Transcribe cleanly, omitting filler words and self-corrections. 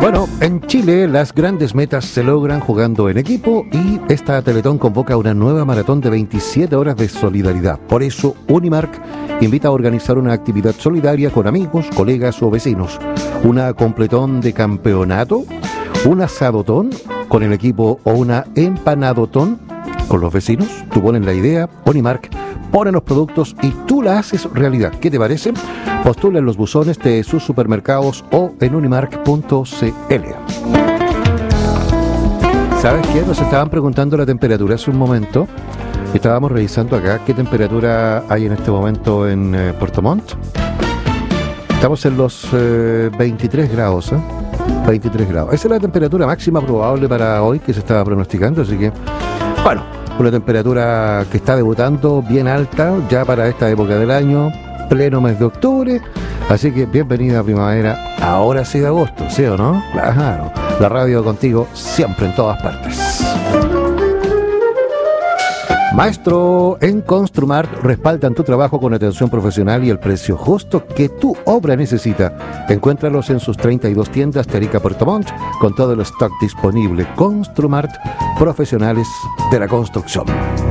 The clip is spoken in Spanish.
Bueno, en Chile las grandes metas se logran jugando en equipo y esta Teletón convoca una nueva maratón de 27 horas de solidaridad. Por eso, Unimark invita a organizar una actividad solidaria con amigos, colegas o vecinos. Una completón de campeonato, un asadotón con el equipo o una empanadotón con los vecinos. Tú pones la idea, Unimark pone los productos y tú la haces realidad. ¿Qué te parece? Postula en los buzones de sus supermercados o en unimark.cl. ¿Sabes qué? Nos estaban preguntando la temperatura hace un momento. Estábamos revisando acá qué temperatura hay en este momento en Puerto Montt. Estamos en los 23 grados, 23 grados. Esa es la temperatura máxima probable para hoy que se estaba pronosticando, así que, bueno, una temperatura que está debutando bien alta ya para esta época del año, pleno mes de octubre, así que bienvenida a primavera, ahora sí de agosto, ¿sí o no? Claro, la radio contigo siempre en todas partes. Maestro, en Construmart respaldan tu trabajo con atención profesional y el precio justo que tu obra necesita. Encuéntralos en sus 32 tiendas de Arica, Puerto Montt, con todo el stock disponible. Construmart, profesionales de la construcción.